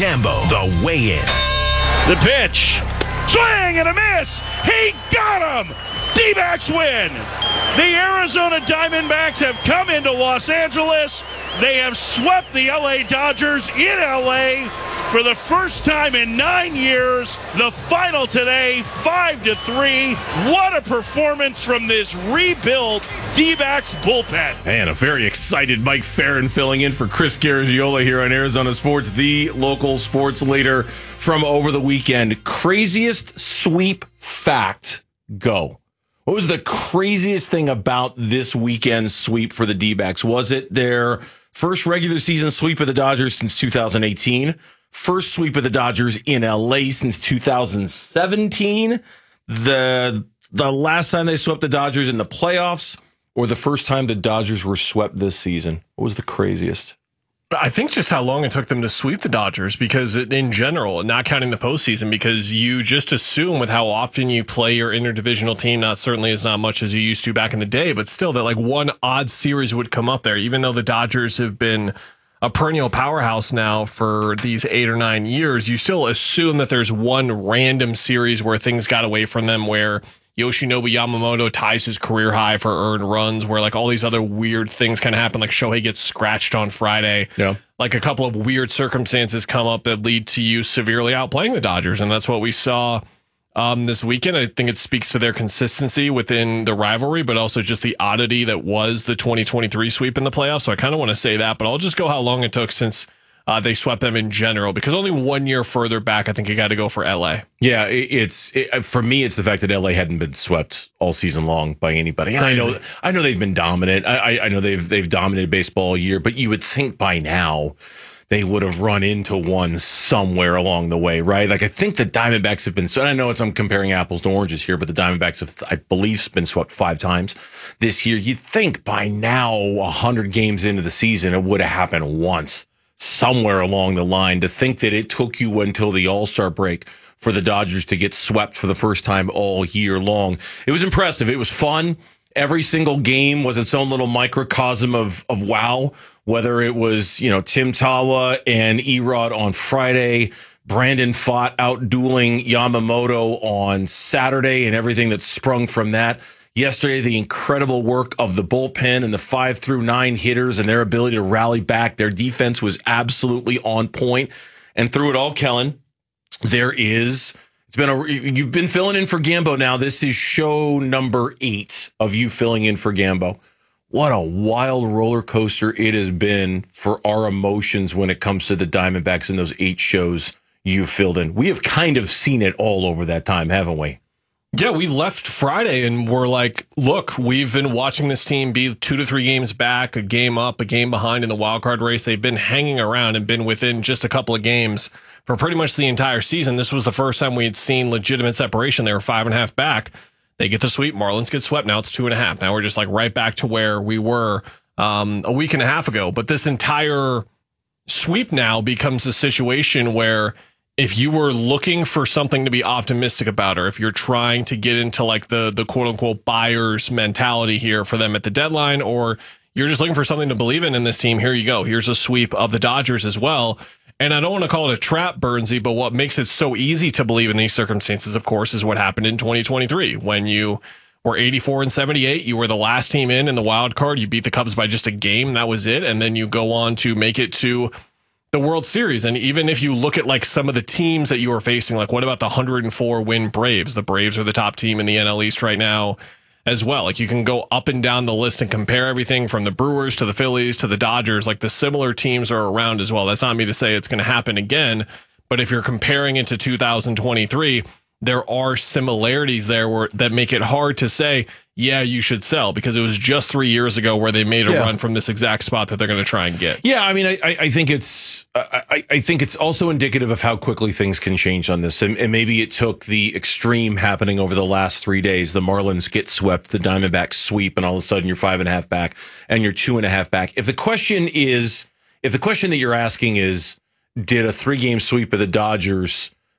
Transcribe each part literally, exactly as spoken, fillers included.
Gambo, the weigh-in. The pitch. Swing and a miss. He got him. D-backs win. The Arizona Diamondbacks have come into Los Angeles. They have swept the L A Dodgers in L A for the first time in nine years. The final today, five to three. What a performance from this rebuilt D-backs bullpen. Man, a very excited Mike Farron filling in for Chris Garagiola here on Arizona Sports, the local sports leader from over the weekend. Craziest sweep fact, go. What was the craziest thing about this weekend's sweep for the D-backs? Was it their first regular season sweep of the Dodgers since two thousand eighteen? First sweep of the Dodgers in L A since two thousand seventeen? The, the last time they swept the Dodgers in the playoffs? Or the first time the Dodgers were swept this season? What was the craziest? I think just how long it took them to sweep the Dodgers, because in general, not counting the postseason, because you just assume with how often you play your interdivisional team, not certainly as not much as you used to back in the day, but still that like one odd series would come up there, even though the Dodgers have been a perennial powerhouse now for these eight or nine years, you still assume that there's one random series where things got away from them, where Yoshinobu Yamamoto ties his career high for earned runs, where like all these other weird things kind of happen, like Shohei gets scratched on Friday. Yeah. Like a couple of weird circumstances come up that lead to you severely outplaying the Dodgers. And that's what we saw um, this weekend. I think it speaks to their consistency within the rivalry, but also just the oddity that was the twenty twenty-three sweep in the playoffs. So I kind of want to say that, but I'll just go how long it took since Uh, they swept them in general, because only one year further back, I think you got to go for L A. Yeah, it, it's it, for me, it's the fact that L A hadn't been swept all season long by anybody. And I know, I know they've been dominant. I, I know they've they've dominated baseball all year, but you would think by now they would have run into one somewhere along the way, right? Like I think the Diamondbacks have been. So I know it's I'm comparing apples to oranges here, but the Diamondbacks have, I believe, been swept five times this year. You'd think by now, a hundred games into the season, it would have happened once. Somewhere along the line. To think that it took you until the All-Star break for the Dodgers to get swept for the first time all year long. It was impressive. It was fun. Every single game was its own little microcosm of of wow. Whether it was, you know, Tim Tawa and Erod on Friday, Brandon Pfaadt out dueling Yamamoto on Saturday, and everything that sprung from that. Yesterday, the incredible work of the bullpen and the five through nine hitters and their ability to rally back. Their defense was absolutely on point. And through it all, Kellen, there is, it's been a, you've been filling in for Gambo now. This is show number eight of you filling in for Gambo. What a wild roller coaster it has been for our emotions when it comes to the Diamondbacks in those eight shows you filled in. We have kind of seen it all over that time, haven't we? Yeah, we left Friday and we're like, look, we've been watching this team be two to three games back, a game up, a game behind in the wild card race. They've been hanging around and been within just a couple of games for pretty much the entire season. This was the first time we had seen legitimate separation. They were five and a half back. They get the sweep. Marlins get swept. Now it's two and a half. Now we're just like right back to where we were um, a week and a half ago. But this entire sweep now becomes a situation where if you were looking for something to be optimistic about, or if you're trying to get into like the the quote unquote buyer's mentality here for them at the deadline, or you're just looking for something to believe in in this team, here you go. Here's a sweep of the Dodgers as well. And I don't want to call it a trap, Burnsy, but what makes it so easy to believe in these circumstances, of course, is what happened in twenty twenty-three when you were eighty-four and seventy-eight. You were the last team in in the wild card. You beat the Cubs by just a game. That was it. And then you go on to make it to the World Series. And even if you look at like some of the teams that you were facing, like what about the one hundred four win Braves? The Braves are the top team in the N L East right now as well. Like you can go up and down the list and compare everything from the Brewers to the Phillies to the Dodgers. Like the similar teams are around as well. That's not me to say it's going to happen again, but if you're comparing it to two thousand twenty-three, there are similarities there where, that make it hard to say, yeah, you should sell, because it was just three years ago where they made a yeah. run from this exact spot that they're going to try and get. Yeah, I mean, I, I think it's I, I think it's also indicative of how quickly things can change on this. And, and maybe it took the extreme happening over the last three days. The Marlins get swept, the Diamondbacks sweep, and all of a sudden you're five and a half back and you're two and a half back. If the question is, if the question that you're asking is, did a three game sweep of the Dodgers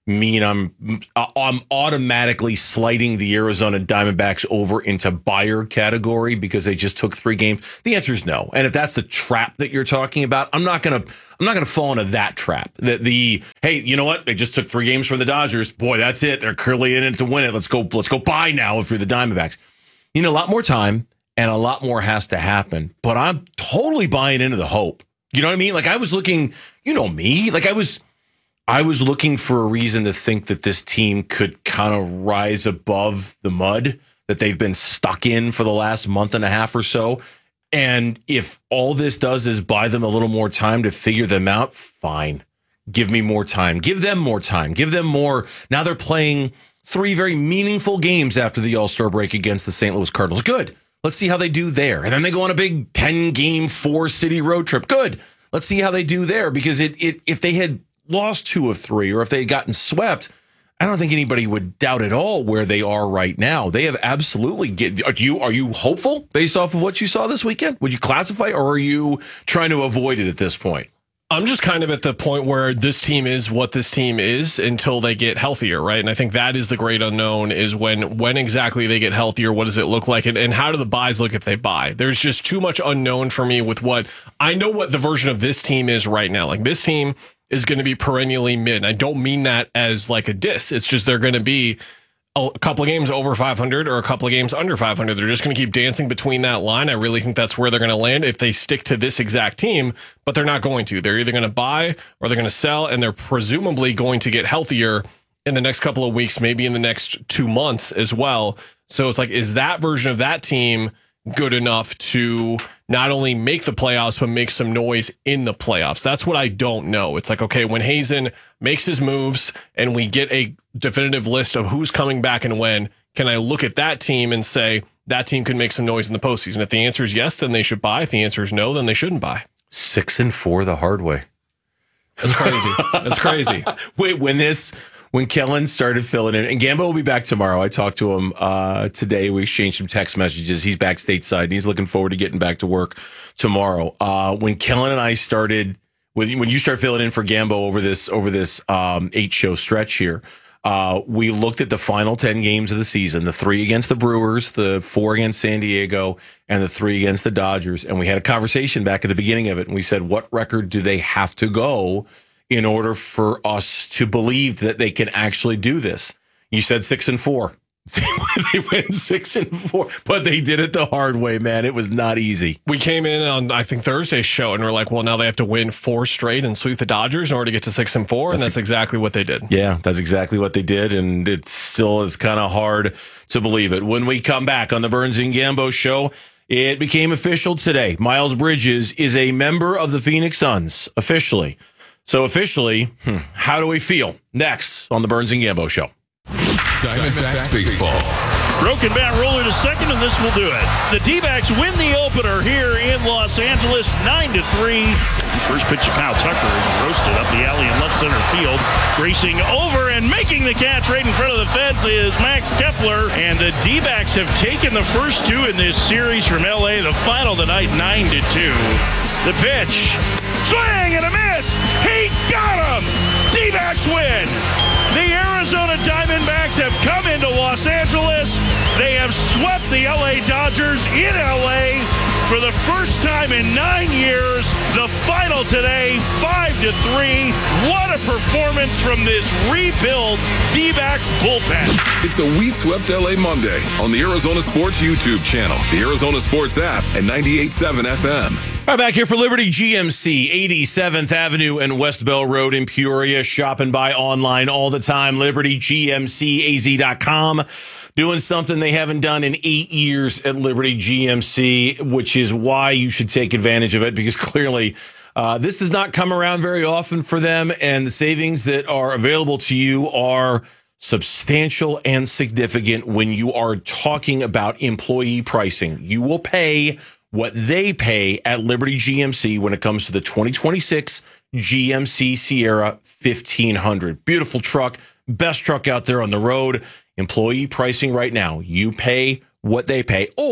mean I'm I'm automatically sliding the Arizona Diamondbacks over into buyer category because they just took three games? The answer is no. And if that's the trap that you're talking about, I'm not gonna I'm not gonna fall into that trap. The, the hey, you know what? They just took three games from the Dodgers. Boy, that's it. They're clearly in it to win it. Let's go. Let's go buy now if you're the Diamondbacks. You know, a lot more time and a lot more has to happen. But I'm totally buying into the hope. You know what I mean? Like I was looking. You know me. Like I was. I was looking for a reason to think that this team could kind of rise above the mud that they've been stuck in for the last month and a half or so. And if all this does is buy them a little more time to figure them out, fine. Give me more time. Give them more time. Give them more. Now they're playing three very meaningful games after the All-Star break against the Saint Louis Cardinals. Good. Let's see how they do there. And then they go on a big ten-game, four-city road trip. Good. Let's see how they do there. Because it, it if they had lost two of three, or if they had gotten swept, I don't think anybody would doubt at all where they are right now. They have absolutely get. Are you are you hopeful based off of what you saw this weekend? Would you classify, or are you trying to avoid it at this point? I'm just kind of at the point where this team is what this team is until they get healthier, right? And I think that is the great unknown, is when when exactly they get healthier, what does it look like, and, and how do the buys look if they buy? There's just too much unknown for me with what I know what the version of this team is right now. Like this team is going to be perennially mid. I don't mean that as like a diss. It's just they're going to be a couple of games over five hundred or a couple of games under five hundred. They're just going to keep dancing between that line. I really think that's where they're going to land if they stick to this exact team, but they're not going to. They're either going to buy or they're going to sell, and they're presumably going to get healthier in the next couple of weeks, maybe in the next two months as well. So it's like, is that version of that team good enough to not only make the playoffs, but make some noise in the playoffs? That's what I don't know. It's like, okay, when Hazen makes his moves and we get a definitive list of who's coming back and when, can I look at that team and say that team can make some noise in the postseason? If the answer is yes, then they should buy. If the answer is no, then they shouldn't buy. Six and four the hard way. That's crazy. That's crazy. Wait, when this... When Kellen started filling in, and Gambo will be back tomorrow. I talked to him uh, today. We exchanged some text messages. He's back stateside, and he's looking forward to getting back to work tomorrow. Uh, when Kellen and I started, when, when you start filling in for Gambo over this over this um, eight-show stretch here, uh, we looked at the final ten games of the season, the three against the Brewers, the four against San Diego, and the three against the Dodgers, and we had a conversation back at the beginning of it, and we said, what record do they have to go in order for us to believe that they can actually do this? You said six and four. They went six and four, but they did it the hard way, man. It was not easy. We came in on, I think, Thursday's show, and we're like, well, now they have to win four straight and sweep the Dodgers in order to get to six and four, and that's, that's exactly what they did. Yeah, that's exactly what they did, and it still is kind of hard to believe it. When we come back on the Burns and Gambo show, it became official today. Miles Bridges is a member of the Phoenix Suns, officially. So officially, hmm, how do we feel? Next on the Burns and Gambo show. Diamondbacks baseball. Broken bat roller to second, and this will do it. The D-backs win the opener here in Los Angeles, nine to three. First pitch to Kyle Tucker is roasted up the alley in left center field. Racing over and making the catch right in front of the fence is Max Kepler. And the D-backs have taken the first two in this series from L A. The final tonight, nine to two. The pitch. Swing and a miss. He got him. D-backs win. The Arizona Diamondbacks have come into Los Angeles. They have swept the L A Dodgers in L A for the first time in nine years. The final today, five to three. What a performance from this rebuilt D-backs bullpen. It's a We Swept L A Monday on the Arizona Sports YouTube channel, the Arizona Sports app, and ninety-eight point seven F M. All right, back here for Liberty G M C, eighty-seventh Avenue and West Bell Road in Peoria. Shop and buy online all the time. Liberty G M C A Z dot com. Doing something they haven't done in eight years at Liberty G M C, which is why you should take advantage of it, because clearly uh, this does not come around very often for them, and the savings that are available to you are substantial and significant when you are talking about employee pricing. You will pay what they pay at Liberty G M C when it comes to the twenty twenty-six G M C Sierra fifteen hundred. Beautiful truck, best truck out there on the road. Employee pricing right now. You pay what they pay, or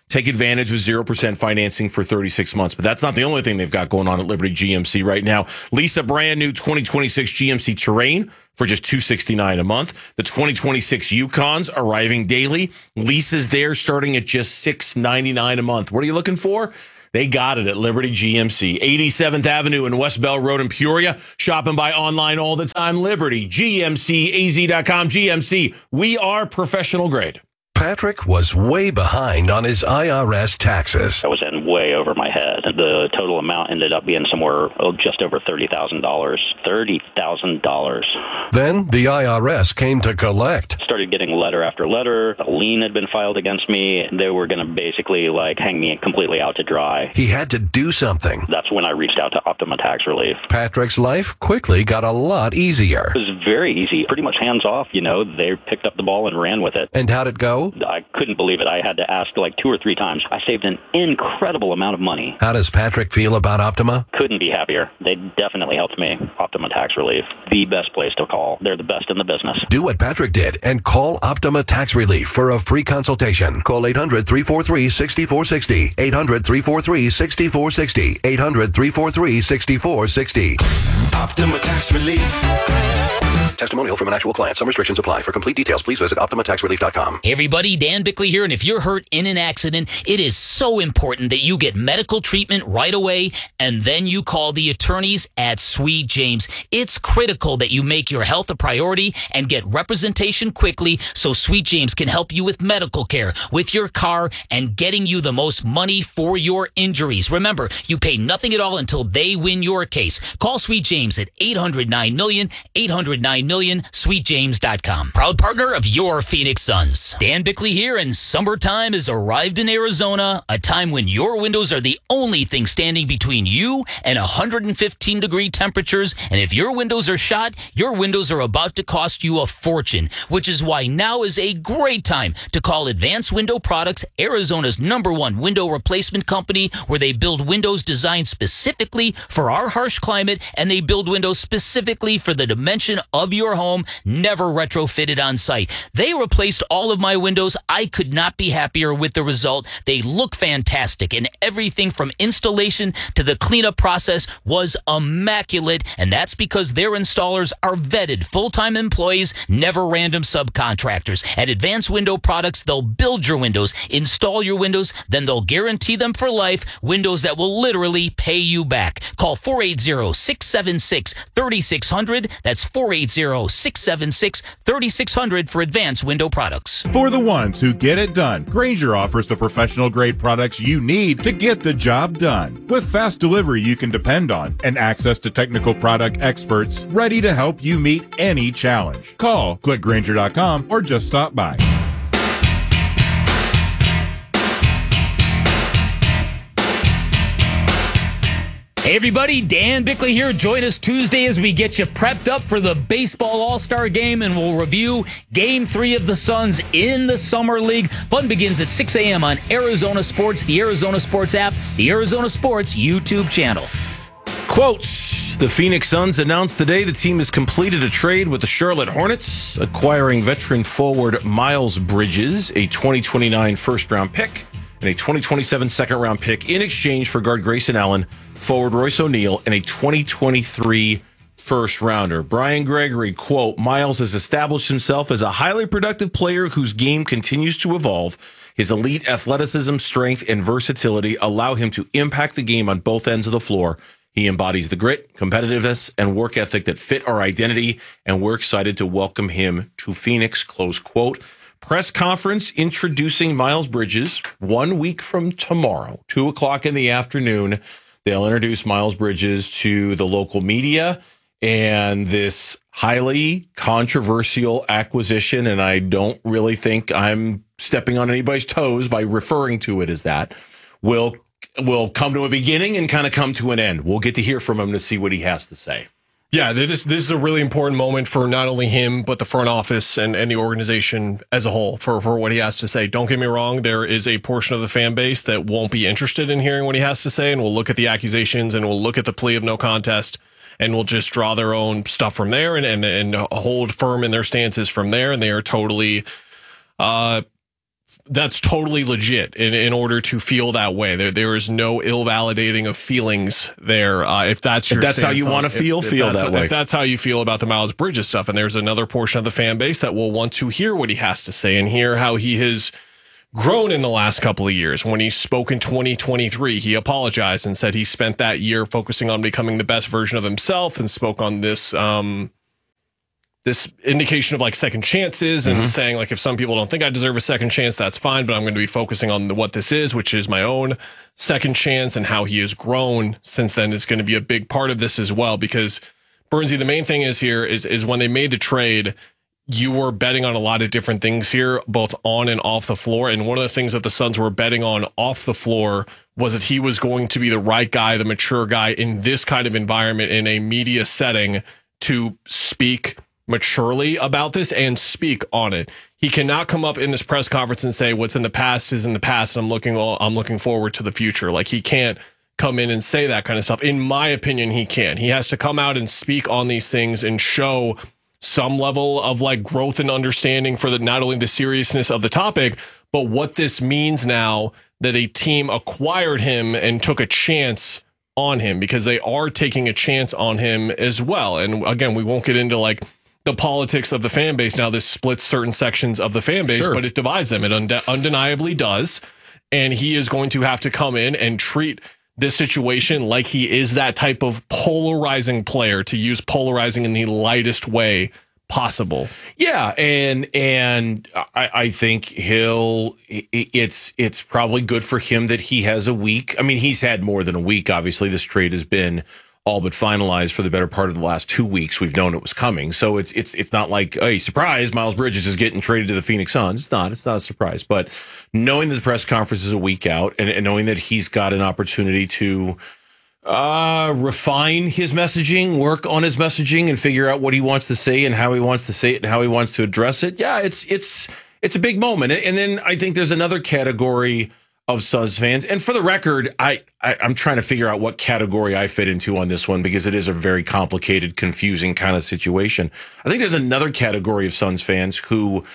Take advantage of zero percent financing for thirty-six months. But that's not the only thing they've got going on at Liberty G M C right now. Lease a brand new twenty twenty-six G M C Terrain for just two hundred sixty-nine dollars a month. The twenty twenty-six Yukons arriving daily. Leases there starting at just six hundred ninety-nine dollars a month. What are you looking for? They got it at Liberty G M C. eighty-seventh Avenue and West Bell Road in Peoria. Shop and buy online all the time. Liberty, G M C A Z dot com. G M C, we are professional grade. Patrick was way behind on his I R S taxes. I was in way over my head. The total amount ended up being somewhere oh, just over thirty thousand dollars. thirty thousand dollars. Then the I R S came to collect. Started getting letter after letter. A lien had been filed against me. They were going to basically like hang me completely out to dry. He had to do something. That's when I reached out to Optima Tax Relief. Patrick's life quickly got a lot easier. It was very easy. Pretty much hands off, you know. They picked up the ball and ran with it. And how'd it go? I couldn't believe it. I had to ask like two or three times. I saved an incredible amount of money. How does Patrick feel about Optima? Couldn't be happier. They definitely helped me. Optima Tax Relief, the best place to call. They're the best in the business. Do what Patrick did and call Optima Tax Relief for a free consultation. Call eight hundred, three four three, six four six zero. eight hundred, three four three, six four six zero. eight hundred, three four three, six four six zero. Optima Tax Relief. Testimonial from an actual client. Some restrictions apply. For complete details, please visit Optima Tax Relief dot com. Hey everybody, Dan Bickley here, and if you're hurt in an accident, it is so important that you get medical treatment right away, and then you call the attorneys at Sweet James. It's critical that you make your health a priority and get representation quickly so Sweet James can help you with medical care, with your car, and getting you the most money for your injuries. Remember, you pay nothing at all until they win your case. Call Sweet James at eight hundred nine million, eight hundred nine million, sweet james dot com. Proud partner of your Phoenix Suns. Dan Bickley here, and summertime has arrived in Arizona, a time when your windows are the only thing standing between you and one hundred fifteen degree temperatures. And if your windows are shot, your windows are about to cost you a fortune, which is why now is a great time to call Advanced Window Products, Arizona's number one window replacement company, where they build windows designed specifically for our harsh climate, and they build windows specifically for the dimension of your home, never retrofitted on site. They replaced all of my windows. I could not be happier with the result. They look fantastic, and everything from installation to the cleanup process was immaculate, and that's because their installers are vetted full-time employees, never random subcontractors. At Advanced Window Products, they'll build your windows, install your windows, then they'll guarantee them for life, windows that will literally pay you back. Call four eight zero, six seven six, three six zero zero. That's four eight zero, six seven six, three six zero zero for Advanced Window Products. For the ones who get it done, Grainger offers the professional grade products you need to get the job done. With fast delivery you can depend on and access to technical product experts ready to help you meet any challenge. Call, click Grainger dot com, or just stop by. Hey everybody, Dan Bickley here. Join us Tuesday as we get you prepped up for the Baseball All-Star Game, and we'll review Game three of the Suns in the Summer League. Fun begins at six a.m. on Arizona Sports, the Arizona Sports app, the Arizona Sports YouTube channel. Quotes. The Phoenix Suns announced today the team has completed a trade with the Charlotte Hornets, acquiring veteran forward Miles Bridges, a twenty twenty-nine first-round pick, and a twenty twenty-seven second-round pick in exchange for guard Grayson Allen, forward Royce O'Neal, and a twenty twenty-three first-rounder. Brian Gregory, quote, Miles has established himself as a highly productive player whose game continues to evolve. His elite athleticism, strength, and versatility allow him to impact the game on both ends of the floor. He embodies the grit, competitiveness, and work ethic that fit our identity, and we're excited to welcome him to Phoenix, close quote. Press conference introducing Miles Bridges one week from tomorrow, two o'clock in the afternoon. They'll introduce Miles Bridges to the local media and this highly controversial acquisition, and I don't really think I'm stepping on anybody's toes by referring to it as that, will will come to a beginning and kind of come to an end. We'll get to hear from him to see what he has to say. Yeah, this this is a really important moment for not only him, but the front office and, and the organization as a whole for, for what he has to say. Don't get me wrong, there is a portion of the fan base that won't be interested in hearing what he has to say, and will look at the accusations and will look at the plea of no contest and will just draw their own stuff from there and, and, and hold firm in their stances from there, and they are totally uh, that's totally legit in, in order to feel that way. There there is no ill validating of feelings there. Uh, if that's your if that's how you want to feel, if, feel if that way. If that's how you feel about the Miles Bridges stuff, and there's another portion of the fan base that will want to hear what he has to say and hear how he has grown in the last couple of years. When he spoke in twenty twenty-three, he apologized and said he spent that year focusing on becoming the best version of himself, and spoke on this um, this indication of like second chances and mm-hmm. saying like, if some people don't think I deserve a second chance, that's fine, but I'm going to be focusing on what this is, which is my own second chance, and how he has grown since then is going to be a big part of this as well. Because Bernsey, the main thing is here is, is when they made the trade, you were betting on a lot of different things here, both on and off the floor. And one of the things that the Suns were betting on off the floor was that he was going to be the right guy, the mature guy in this kind of environment, in a media setting, to speak maturely about this and speak on it. He cannot come up in this press conference and say what's in the past is in the past, and I'm looking I'm looking forward to the future. Like, he can't come in and say that kind of stuff. In my opinion, he can't. He has to come out and speak on these things and show some level of like growth and understanding for the not only the seriousness of the topic, but what this means now that a team acquired him and took a chance on him, because they are taking a chance on him as well. And again, we won't get into like the politics of the fan base now. This splits certain sections of the fan base, sure. but it divides them. It unde- undeniably does. And he is going to have to come in and treat this situation like he is that type of polarizing player, to use polarizing in the lightest way possible. Yeah, and and I, I think he'll. It's it's probably good for him that he has a week. I mean, he's had more than a week. Obviously, this trade has been all but finalized for the better part of the last two weeks. We've known it was coming, so it's it's it's not like, hey, surprise, Miles Bridges is getting traded to the Phoenix Suns. It's not. It's not a surprise. But knowing that the press conference is a week out, and, and knowing that he's got an opportunity to uh, refine his messaging, work on his messaging, and figure out what he wants to say and how he wants to say it and how he wants to address it. Yeah, it's it's it's a big moment. And then I think there's another category of Suns fans. And for the record, I, I, I'm trying to figure out what category I fit into on this one, because it is a very complicated, confusing kind of situation. I think there's another category of Suns fans who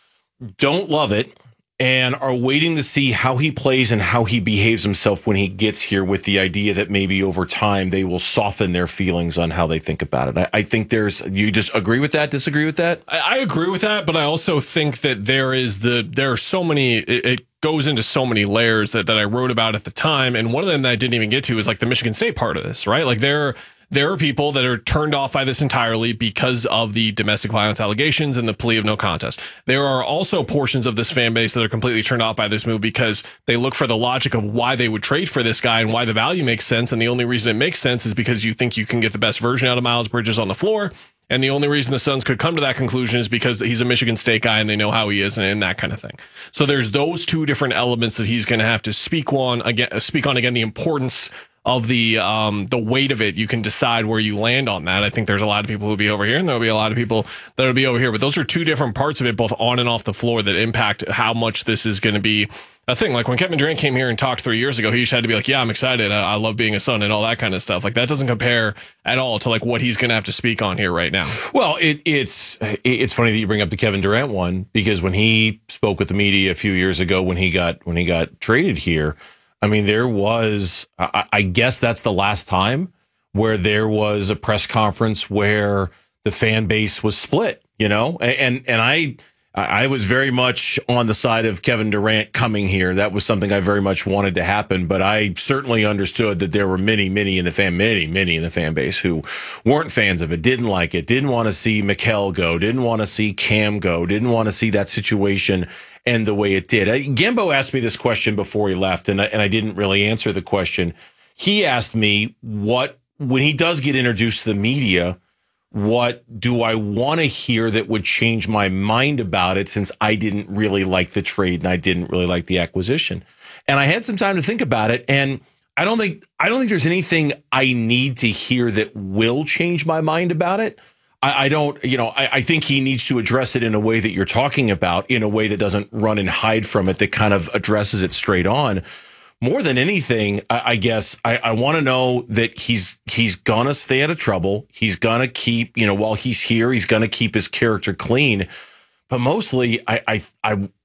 don't love it and are waiting to see how he plays and how he behaves himself when he gets here, with the idea that maybe over time they will soften their feelings on how they think about it. I, I think there's, you just agree with that, disagree with that? I, I agree with that, but I also think that there is the, there are so many, it, it goes into so many layers that, that I wrote about at the time. And one of them that I didn't even get to is like the Michigan State part of this, right? Like there, there are people that are turned off by this entirely because of the domestic violence allegations and the plea of no contest. There are also portions of this fan base that are completely turned off by this move because they look for the logic of why they would trade for this guy and why the value makes sense. And the only reason it makes sense is because you think you can get the best version out of Miles Bridges on the floor. And the only reason the Suns could come to that conclusion is because he's a Michigan State guy and they know how he is, and, and that kind of thing. So there's those two different elements that he's going to have to speak on again, speak on again, the importance of the um, the weight of it. You can decide where you land on that. I think there's a lot of people who'll be over here, and there'll be a lot of people that'll be over here. But those are two different parts of it, both on and off the floor, that impact how much this is going to be a thing. Like when Kevin Durant came here and talked three years ago, he just had to be like, yeah, I'm excited. I, I love being a Sun and all that kind of stuff. Like that doesn't compare at all to like what he's going to have to speak on here right now. Well, it, it's it's funny that you bring up the Kevin Durant one, because when he spoke with the media a few years ago, when he got when he got traded here, I mean, there was, I, I guess that's the last time where there was a press conference where the fan base was split, you know, and and I. I was very much on the side of Kevin Durant coming here. That was something I very much wanted to happen, but I certainly understood that there were many, many in the fan, many, many in the fan base who weren't fans of it, didn't like it, didn't want to see Mikal go, didn't want to see Cam go, didn't want to see that situation end the way it did. Gambo asked me this question before he left, and I, and I didn't really answer the question. He asked me what, when he does get introduced to the media, what do I want to hear that would change my mind about it, since I didn't really like the trade and I didn't really like the acquisition? And I had some time to think about it, and I don't think I don't think there's anything I need to hear that will change my mind about it. I, I don't, you know, I, I think he needs to address it in a way that you're talking about, in a way that doesn't run and hide from it, that kind of addresses it straight on. More than anything, I, I guess I, I want to know that he's he's gonna stay out of trouble. He's gonna keep, you know, while he's here, he's gonna keep his character clean. But mostly, I I I,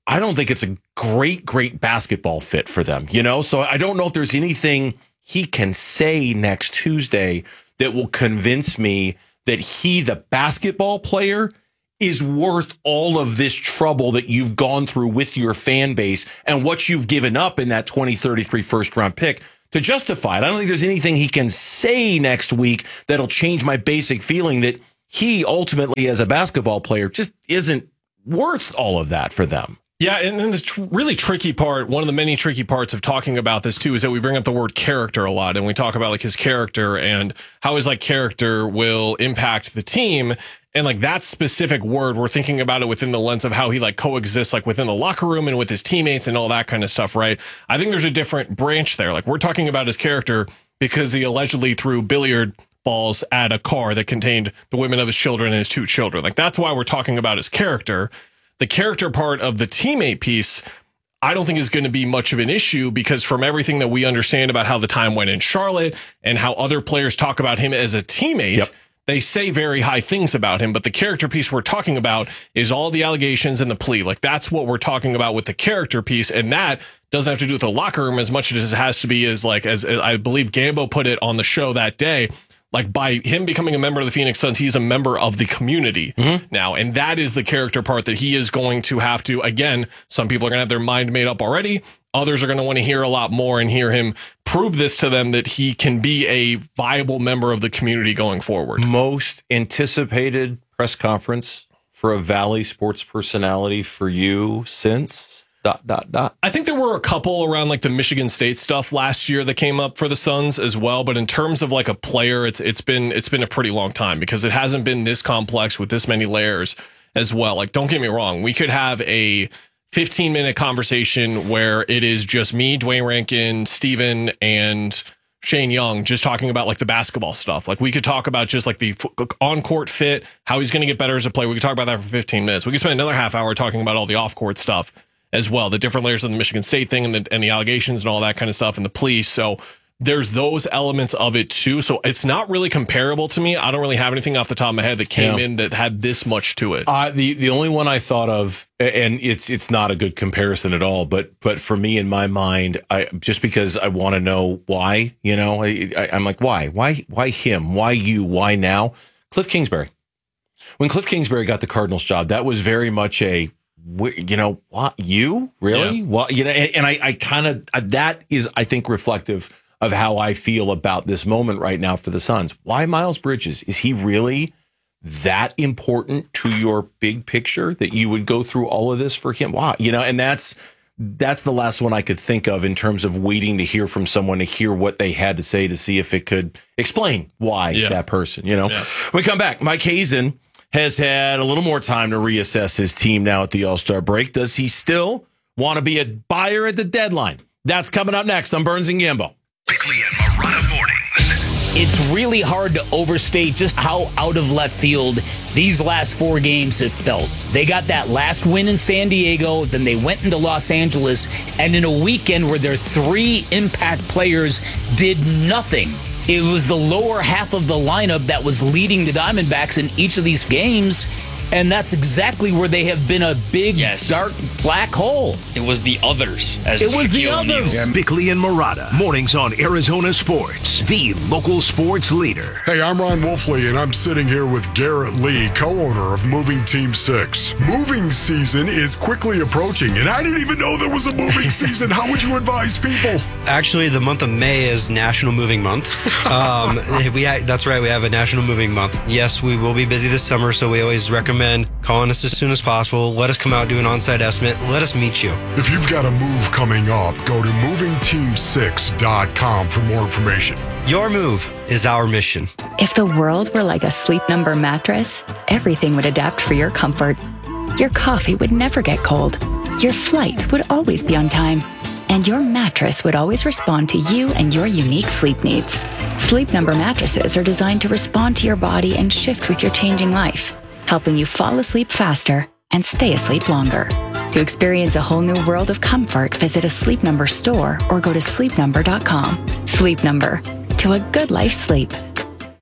I don't think it's a great, great basketball fit for them, you know? So I don't know if there's anything he can say next Tuesday that will convince me that he, the basketball player, is worth all of this trouble that you've gone through with your fan base and what you've given up in that twenty thirty-three first round pick to justify it. I don't think there's anything he can say next week that'll change my basic feeling that he ultimately, as a basketball player, just isn't worth all of that for them. Yeah, and then the tr- really tricky part, one of the many tricky parts of talking about this too, is that we bring up the word character a lot, and we talk about like his character and how his like character will impact the team. And like that specific word, we're thinking about it within the lens of how he like coexists like within the locker room and with his teammates and all that kind of stuff, right? I think there's a different branch there. Like we're talking about his character because he allegedly threw billiard balls at a car that contained the women of his children and his two children. Like that's why we're talking about his character. The character part of the teammate piece, I don't think is going to be much of an issue because from everything that we understand about how the time went in Charlotte and how other players talk about him as a teammate, yep. they say very high things about him. But the character piece we're talking about is all the allegations and the plea. Like that's what we're talking about with the character piece. And that doesn't have to do with the locker room as much as it has to be as like, as, as I believe Gambo put it on the show that day. Like by him becoming a member of the Phoenix Suns, he's a member of the community mm-hmm. now. And that is the character part that he is going to have to, again, some people are going to have their mind made up already. Others are going to want to hear a lot more and hear him prove this to them that he can be a viable member of the community going forward. Most anticipated press conference for a Valley sports personality for you since... Dot, dot, dot. I think there were a couple around like the Michigan State stuff last year that came up for the Suns as well. But in terms of like a player, it's it's been it's been a pretty long time because it hasn't been this complex with this many layers as well. Like, don't get me wrong. We could have a fifteen minute conversation where it is just me, Dwayne Rankin, Steven, and Shane Young just talking about like the basketball stuff. Like we could talk about just like the on court fit, how he's going to get better as a player. We could talk about that for fifteen minutes. We could spend another half hour talking about all the off court stuff as well, the different layers of the Michigan State thing and the, and the allegations and all that kind of stuff and the police. So there's those elements of it too. So it's not really comparable to me. I don't really have anything off the top of my head that came yeah. in that had this much to it. Uh, the the only one I thought of, and it's it's not a good comparison at all, but but for me in my mind, I just because I want to know why, you know, I, I, I'm like, why, why, why him, why you, why now? Cliff Kingsbury. When Cliff Kingsbury got the Cardinals job, that was very much a, you know, what, you really? Yeah. Well, you know, and, and I, I kind of, that is, I think, reflective of how I feel about this moment right now for the Suns. Why Miles Bridges? Is he really that important to your big picture that you would go through all of this for him? Why? You know, and that's, that's the last one I could think of in terms of waiting to hear from someone to hear what they had to say to see if it could explain why yeah. that person, you know, yeah. When we come back, Mike Hazen has had a little more time to reassess his team now at the All-Star break. Does he still want to be a buyer at the deadline? That's coming up next on Burns and Gambo. Bickley and Marotta Mornings. It's really hard to overstate just how out of left field these last four games have felt. They got that last win in San Diego, then they went into Los Angeles, and in a weekend where their three impact players did nothing. It was the lower half of the lineup that was leading the Diamondbacks in each of these games, and that's exactly where they have been a big, yes. dark, black hole. It was the others. As it was Shaquille the others. Yeah. Bickley and Marotta, mornings on Arizona Sports, the local sports leader. Hey, I'm Ron Wolfley, and I'm sitting here with Garrett Lee, co-owner of Moving Team six. Moving season is quickly approaching, and I didn't even know there was a moving season. How would you advise people? Actually, the month of May is National Moving Month. Um, we That's right, we have a National Moving Month. Yes, we will be busy this summer, so we always recommend calling us as soon as possible. Let us come out, do an on-site estimate. Let us meet you. If you've got a move coming up, go to moving team six dot com for more information. Your move is our mission. If the world were like a Sleep Number mattress, everything would adapt for your comfort. Your coffee would never get cold. Your flight would always be on time. And your mattress would always respond to you and your unique sleep needs. Sleep Number mattresses are designed to respond to your body and shift with your changing life, helping you fall asleep faster and stay asleep longer. To experience a whole new world of comfort, visit a Sleep Number store or go to sleep number dot com. Sleep Number, to a good life sleep.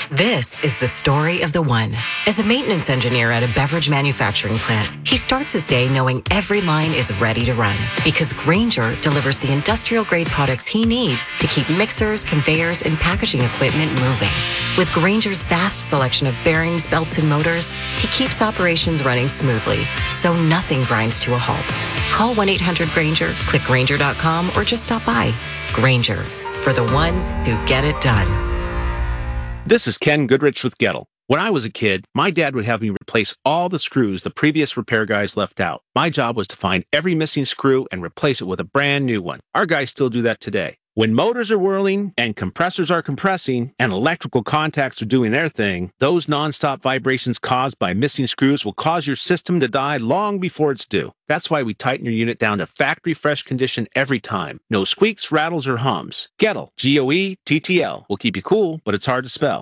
This is the story of the one. As a maintenance engineer at a beverage manufacturing plant, he starts his day knowing every line is ready to run because Grainger delivers the industrial-grade products he needs to keep mixers, conveyors, and packaging equipment moving. With Grainger's vast selection of bearings, belts, and motors, he keeps operations running smoothly, so nothing grinds to a halt. Call one eight hundred Grainger, click Grainger dot com, or just stop by. Grainger, for the ones who get it done. This is Ken Goodrich with Gettle. When I was a kid, my dad would have me replace all the screws the previous repair guys left out. My job was to find every missing screw and replace it with a brand new one. Our guys still do that today. When motors are whirling and compressors are compressing and electrical contacts are doing their thing, those nonstop vibrations caused by missing screws will cause your system to die long before it's due. That's why we tighten your unit down to factory fresh condition every time. No squeaks, rattles, or hums. Gettle, G O E T T L, will keep you cool, but it's hard to spell.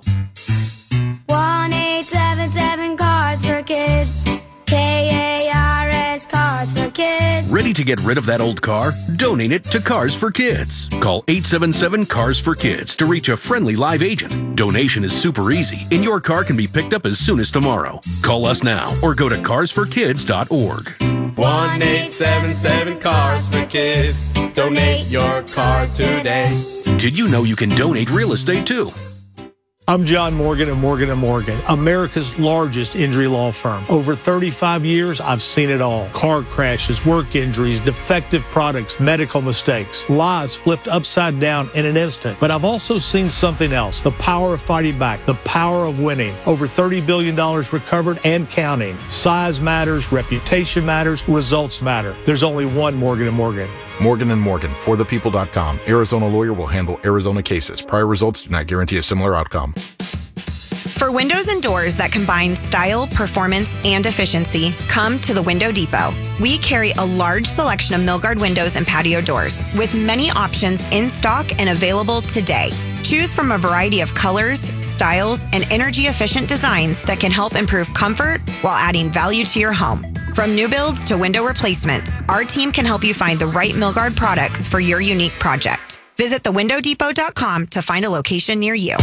one eight seven seven Cars for Kids. K A R S Cars for Kids. Ready to get rid of that old car? Donate it to Cars for Kids. Call eight seven seven Cars for Kids to reach a friendly live agent. Donation is super easy, and your car can be picked up as soon as tomorrow. Call us now or go to cars for kids dot org. one eight seven seven Cars for Kids. Donate your car today. Did you know you can donate real estate too? I'm John Morgan of Morgan and Morgan, America's largest injury law firm. Over thirty-five years, I've seen it all. Car crashes, work injuries, defective products, medical mistakes, lives flipped upside down in an instant. But I've also seen something else, the power of fighting back, the power of winning. Over thirty billion dollars recovered and counting. Size matters, reputation matters, results matter. There's only one Morgan and Morgan. Morgan and Morgan, for the people dot com. Arizona lawyer will handle Arizona cases. Prior results do not guarantee a similar outcome. For windows and doors that combine style, performance, and efficiency, come to the Window Depot. We carry a large selection of Milgard windows and patio doors, with many options in stock and available today. Choose from a variety of colors, styles, and energy-efficient designs that can help improve comfort while adding value to your home. From new builds to window replacements, our team can help you find the right Milgard products for your unique project. Visit the window depot dot com to find a location near you.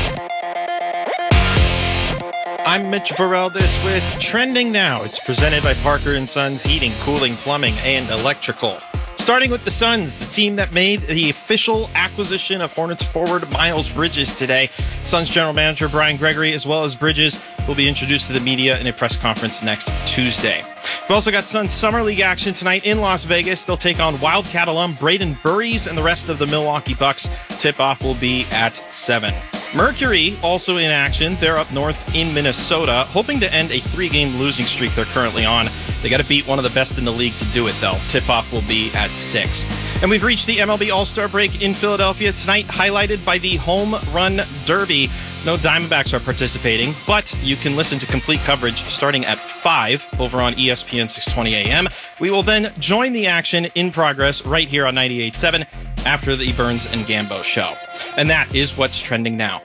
I'm Mitch Vareldes with Trending Now. It's presented by Parker and Sons Heating, Cooling, Plumbing, and Electrical. Starting with the Suns, the team that made the official acquisition of Hornets forward Miles Bridges today. Suns general manager Brian Gregory, as well as Bridges, will be introduced to the media in a press conference next Tuesday. We've also got Suns Summer League action tonight in Las Vegas. They'll take on Wildcat alum Braden Burries and the rest of the Milwaukee Bucks. Tip-off will be at seven. Mercury also in action. They're up north in Minnesota, hoping to end a three-game losing streak they're currently on. They got to beat one of the best in the league to do it, though. Tip-off will be at six. And we've reached the M L B All-Star break in Philadelphia tonight, highlighted by the Home Run Derby. No Diamondbacks are participating, but you can listen to complete coverage starting at five over on E S P N six twenty A M. We will then join the action in progress right here on ninety-eight point seven after the Burns and Gambo show. And that is what's trending now.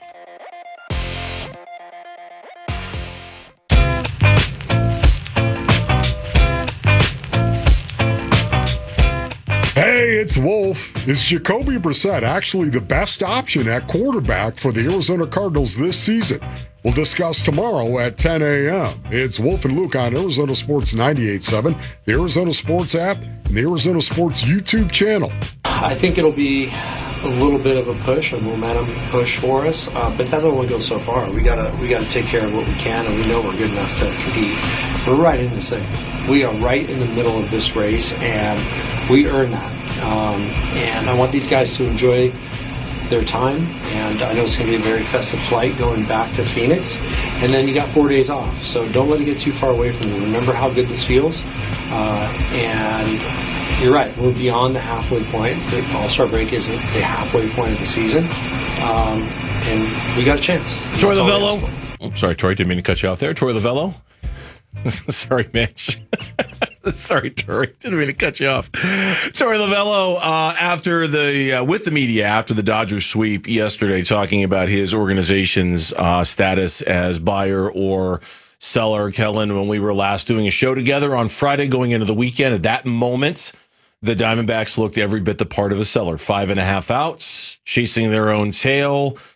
Hey, it's Wolf. Is Jacoby Brissett actually the best option at quarterback for the Arizona Cardinals this season? We'll discuss tomorrow at ten a.m. It's Wolf and Luke on Arizona Sports ninety-eight point seven, the Arizona Sports app, and the Arizona Sports YouTube channel. I think it'll be a little bit of a push, a momentum push for us, uh, but that only goes so far. We gotta we gotta take care of what we can, and we know we're good enough to compete. We're right in this thing. We are right in the middle of this race, and we earn that. Um, and I want these guys to enjoy their time, and I know it's going to be a very festive flight going back to Phoenix, and then you got four days off, so don't let it get too far away from you. Remember how good this feels, uh, and you're right, we're beyond the halfway point. The All-Star break isn't the halfway point of the season, um, and we got a chance. Troy Lavello. I'm sorry, Troy, didn't mean to cut you off there. Troy Lavello. Sorry, Mitch. Sorry, Troy. Didn't mean to cut you off. Sorry, Lavello, uh, after the uh, with the media after the Dodgers sweep yesterday, talking about his organization's uh, status as buyer or seller. Kellen, when we were last doing a show together on Friday going into the weekend, at that moment, the Diamondbacks looked every bit the part of a seller. Five and a half outs, chasing their own tail,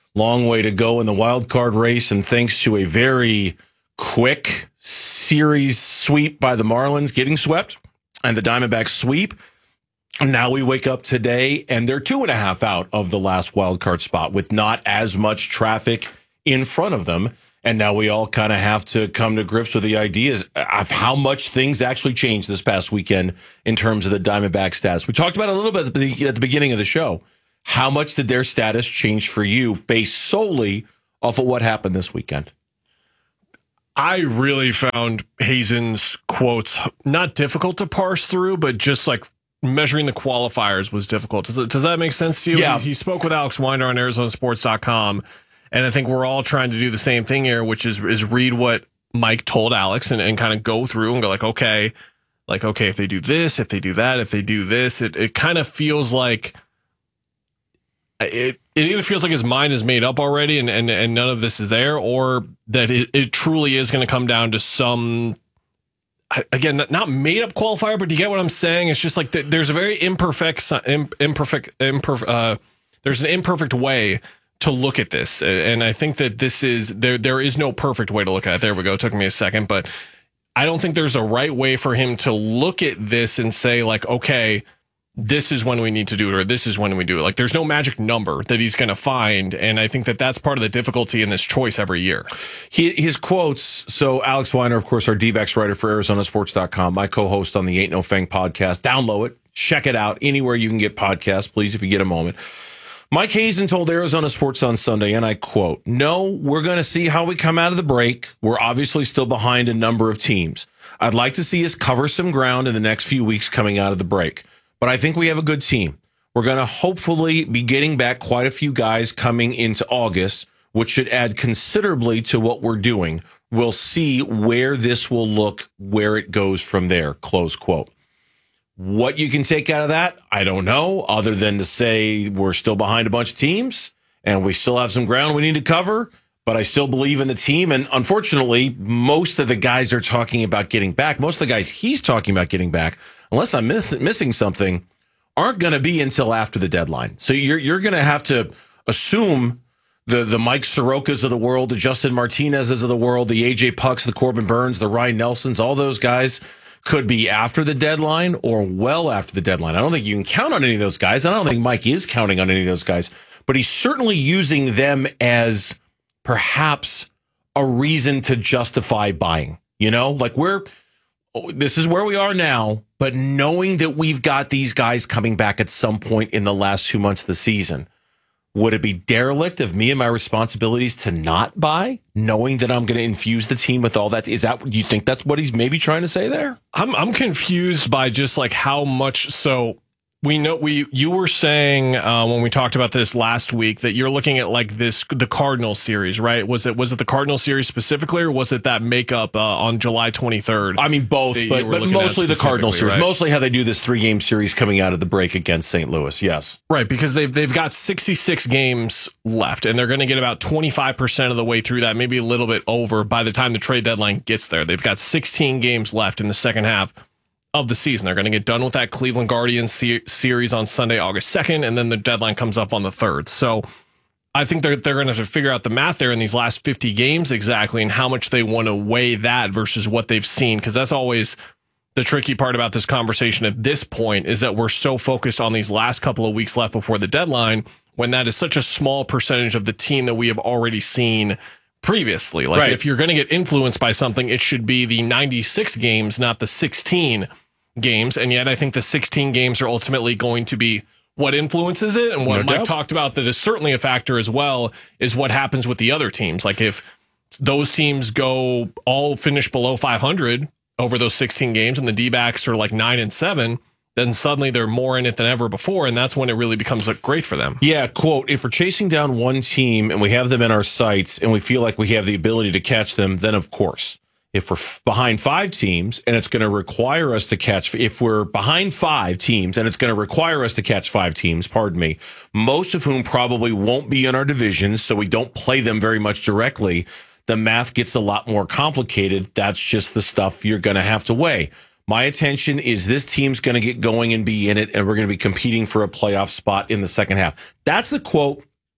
long way to go in the wild card race, and thanks to a very quick series sweep by the Marlins getting swept and the Diamondbacks sweep, now we wake up today and they're two and a half out of the last wild card spot with not as much traffic in front of them. And now we all kind of have to come to grips with the ideas of how much things actually changed this past weekend in terms of the Diamondback status. We talked about it a little bit at the, at the beginning of the show. How much did their status change for you based solely off of what happened this weekend? I really found Hazen's quotes not difficult to parse through, but just like measuring the qualifiers was difficult. Does, does that make sense to you? Yeah. He, he spoke with Alex Winder on Arizona Sports dot com. And I think we're all trying to do the same thing here, which is is read what Mike told Alex and, and kind of go through and go like, okay, like, okay, if they do this, if they do that, if they do this, it, it kind of feels like it, it either feels like his mind is made up already and, and, and none of this is there, or that it, it truly is going to come down to some, again, not made up qualifier, but do you get what I'm saying? It's just like the, there's a very imperfect, imperfect, imperfect, uh, there's an imperfect way to look at this. And I think that this is, there, there is no perfect way to look at it. There we go. It took me a second, but I don't think there's a right way for him to look at this and say like, okay, this is when we need to do it, or this is when we do it. Like there's no magic number that he's going to find. And I think that that's part of the difficulty in this choice every year. He, his quotes. So Alex Weiner, of course, our D-backs writer for Arizona Sports dot com, my co-host on the Ain't No Fang podcast. Download it. Check it out anywhere you can get podcasts, please, if you get a moment. Mike Hazen told Arizona Sports on Sunday, and I quote, "No, we're going to see how we come out of the break. We're obviously still behind a number of teams. I'd like to see us cover some ground in the next few weeks coming out of the break. But I think we have a good team. We're going to hopefully be getting back quite a few guys coming into August, which should add considerably to what we're doing. We'll see where this will look, where it goes from there," close quote. What you can take out of that, I don't know, other than to say we're still behind a bunch of teams and we still have some ground we need to cover, but I still believe in the team. And unfortunately, most of the guys are talking about getting back. Most of the guys he's talking about getting back, unless I'm miss- missing something, aren't going to be until after the deadline. So you're you're going to have to assume the the Mike Sorokas of the world, the Justin Martinez's of the world, the A J Pucks, the Corbin Burns, the Ryan Nelsons, all those guys could be after the deadline or well after the deadline. I don't think you can count on any of those guys. I don't think Mike is counting on any of those guys, but he's certainly using them as perhaps a reason to justify buying. You know, like we're, this is where we are now, but knowing that we've got these guys coming back at some point in the last two months of the season, would it be derelict of me and my responsibilities to not buy, knowing that I'm going to infuse the team with all that? Is that, do you think that's what he's maybe trying to say there? I'm I'm confused by just like how much. So we know we you were saying uh, when we talked about this last week that you're looking at like this the Cardinals series, right? Was it was it the Cardinals series specifically, or was it that makeup uh, on July twenty-third? I mean both, but, but mostly the Cardinals series, right? Mostly how they do this three game series coming out of the break against Saint Louis. Yes, right, because they've they've got sixty-six games left, and they're going to get about twenty-five percent of the way through that, maybe a little bit over by the time the trade deadline gets there. They've got sixteen games left in the second half of the season. They're going to get done with that Cleveland Guardians se- series on Sunday, August second, and then the deadline comes up on the third. So I think they're they're going to have to figure out the math there in these last fifty games exactly and how much they want to weigh that versus what they've seen, because that's always the tricky part about this conversation at this point, is that we're so focused on these last couple of weeks left before the deadline when that is such a small percentage of the team that we have already seen previously. Like right. If you're going to get influenced by something, it should be the ninety-six games, not the sixteen games. And yet I think the sixteen games are ultimately going to be what influences it. And what no Mike doubt. talked about that is certainly a factor as well is what happens with the other teams. Like if those teams go all finish below five hundred over those sixteen games and the D-backs are like nine and seven, then suddenly they're more in it than ever before, and that's when it really becomes like great for them. Yeah, quote, "If we're chasing down one team and we have them in our sights and we feel like we have the ability to catch them, then of course. If we're f- behind five teams and it's going to require us to catch, if we're behind five teams and it's going to require us to catch five teams, pardon me, most of whom probably won't be in our divisions, so we don't play them very much directly, the math gets a lot more complicated. That's just the stuff you're going to have to weigh. My attention is this team's going to get going and be in it, and we're going to be competing for a playoff spot in the second half." That's the quote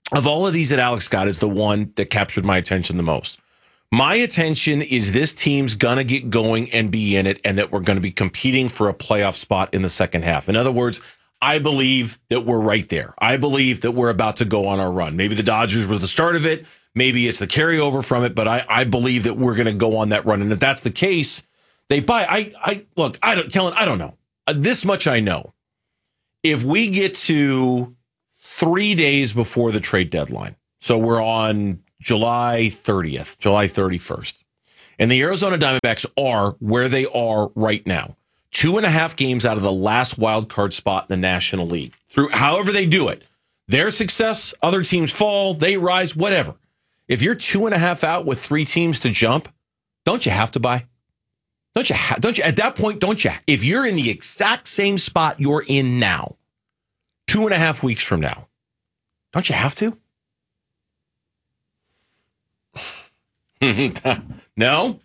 of all of these that Alex got is the one that captured my attention the most. My attention is this team's going to get going and be in it, and that we're going to be competing for a playoff spot in the second half. In other words, I believe that we're right there. I believe that we're about to go on our run. Maybe the Dodgers was the start of it. Maybe it's the carryover from it, but I, I believe that we're going to go on that run. And if that's the case, they buy. I, I look, I don't, Kellen, I don't know. Uh, this much I know. If we get to three days before the trade deadline, so we're on July thirtieth, July thirty-first. And the Arizona Diamondbacks are where they are right now. Two and a half games out of the last wild card spot in the National League. Through however they do it. Their success, other teams fall, they rise, whatever. If you're two and a half out with three teams to jump, don't you have to buy? Don't you have, don't you, at that point, don't you? If you're in the exact same spot you're in now, two and a half weeks from now, don't you have to? No,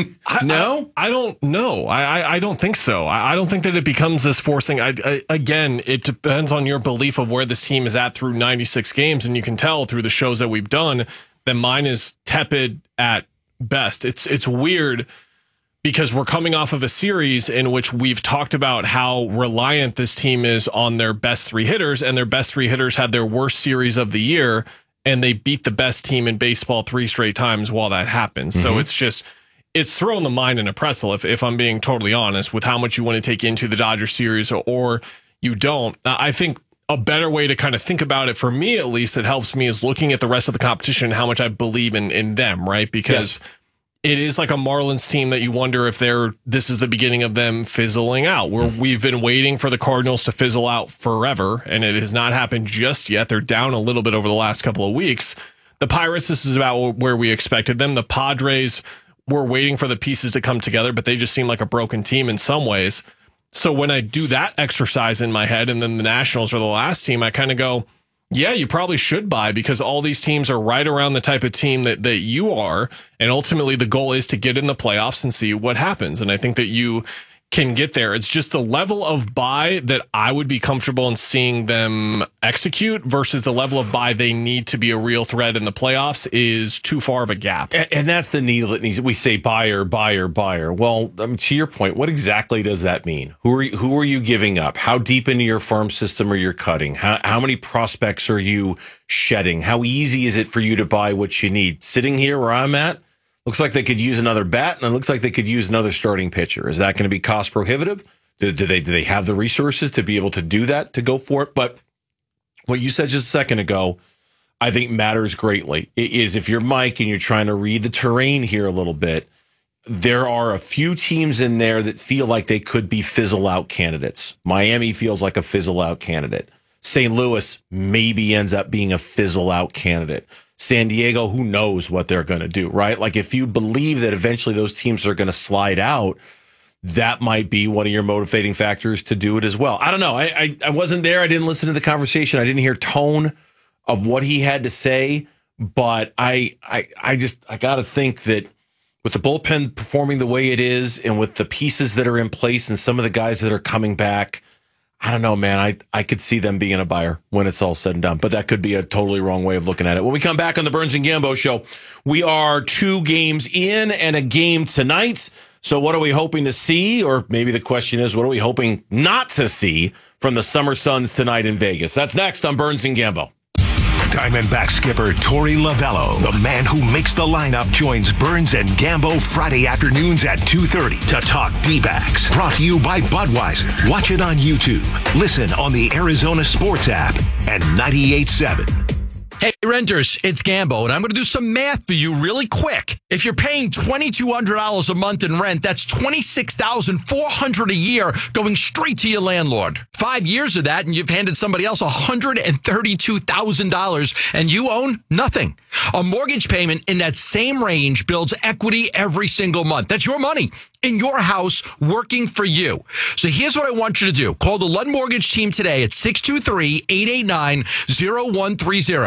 no, I, I, I don't know. I, I, I don't think so. I, I don't think that it becomes this forcing. I, I, again, it depends on your belief of where this team is at through ninety-six games. And you can tell through the shows that we've done that mine is tepid at best. It's, it's weird because we're coming off of a series in which we've talked about how reliant this team is on their best three hitters, and their best three hitters had their worst series of the year. And they beat the best team in baseball three straight times while that happens. Mm-hmm. So it's just, it's throwing the mind in a pretzel, if, if I'm being totally honest, with how much you want to take into the Dodgers series or, or you don't. I think a better way to kind of think about it, for me at least, it helps me, is looking at the rest of the competition and how much I believe in, in them, right? Because yes. It is like a Marlins team that you wonder if they're, this is the beginning of them fizzling out. Where mm-hmm. we've been waiting for the Cardinals to fizzle out forever, and it has not happened just yet. They're down a little bit over the last couple of weeks. The Pirates, this is about where we expected them. The Padres, we're waiting for the pieces to come together, but they just seem like a broken team in some ways. So when I do that exercise in my head, and then the Nationals are the last team, I kind of go, yeah, you probably should buy, because all these teams are right around the type of team that, that you are. And ultimately, the goal is to get in the playoffs and see what happens. And I think that you can get there. It's just the level of buy that I would be comfortable in seeing them execute versus the level of buy they need to be a real threat in the playoffs is too far of a gap. And, and that's the needle that needs. We say buyer, buyer, buyer. Well, I mean, to your point, what exactly does that mean? Who are you, who are you giving up? How deep into your farm system are you cutting? How, how many prospects are you shedding? How easy is it for you to buy what you need? Sitting here where I'm at, looks like they could use another bat, and it looks like they could use another starting pitcher. Is that going to be cost prohibitive? Do, do they do they have the resources to be able to do that, to go for it? But what you said just a second ago, I think matters greatly. It is if you're Mike and you're trying to read the terrain here a little bit, there are a few teams in there that feel like they could be fizzle out candidates. Miami feels like a fizzle out candidate. Saint Louis maybe ends up being a fizzle out candidate. San Diego, who knows what they're going to do, right? Like, if you believe that eventually those teams are going to slide out, that might be one of your motivating factors to do it as well. I don't know. I, I, I wasn't there. I didn't listen to the conversation. I didn't hear tone of what he had to say, but I, I, I just, I got to think that with the bullpen performing the way it is, and with the pieces that are in place and some of the guys that are coming back, I don't know, man. I, I could see them being a buyer when it's all said and done, but that could be a totally wrong way of looking at it. When we come back on the Burns and Gambo show, we are two games in and a game tonight. So what are we hoping to see? Or maybe the question is, what are we hoping not to see from the Summer Suns tonight in Vegas? That's next on Burns and Gambo. Diamondback skipper Torey Lovullo, the man who makes the lineup, joins Burns and Gambo Friday afternoons at two thirty to talk D-backs. Brought to you by Budweiser. Watch it on YouTube. Listen on the Arizona Sports app and ninety-eight point seven. Hey, renters, it's Gambo, and I'm going to do some math for you really quick. If you're paying two thousand two hundred dollars a month in rent, that's twenty-six thousand four hundred dollars a year going straight to your landlord. Five years of that, and you've handed somebody else one hundred thirty-two thousand dollars, and you own nothing. A mortgage payment in that same range builds equity every single month. That's your money in your house working for you. So here's what I want you to do. Call the Lund Mortgage team today at six two three, eight eight nine, zero one three zero.